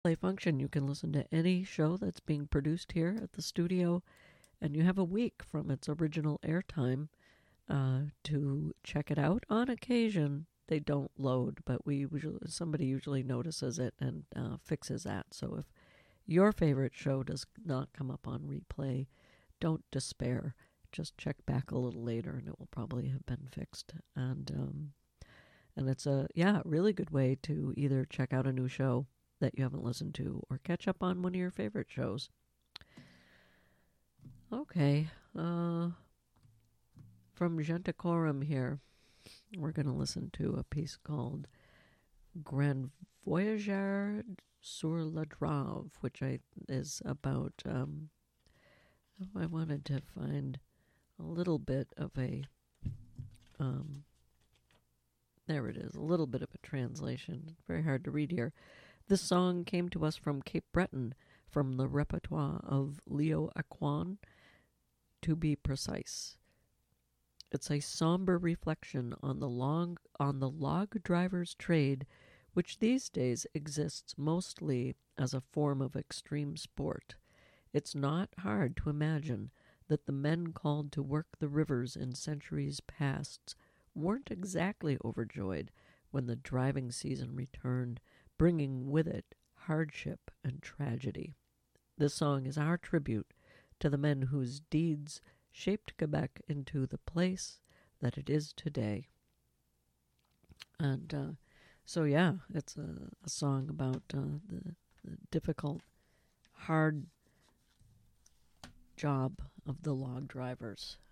Play function. You can listen to any show that's being produced here at the studio, and you have a week from its original airtime to check it out. On occasion, they don't load, but somebody usually notices it and fixes that. So if your favorite show does not come up on replay, don't despair. Just check back a little later, and it will probably have been fixed. And it's a really good way to either check out a new show that you haven't listened to or catch up on one of your favorite shows. Okay, from Genticorum here, we're going to listen to a piece called Grand Voyageur sur la Drave, which is about. I wanted to find a little bit of a. There it is, a little bit of a translation. Very hard to read here. This song came to us from Cape Breton, from the repertoire of Leo Aquan, to be precise. It's a somber reflection on the log driver's trade, which these days exists mostly as a form of extreme sport. It's not hard to imagine that the men called to work the rivers in centuries past weren't exactly overjoyed when the driving season returned, bringing with it hardship and tragedy. This song is our tribute to the men whose deeds shaped Quebec into the place that it is today. And it's a song about the difficult, hard job of the log drivers.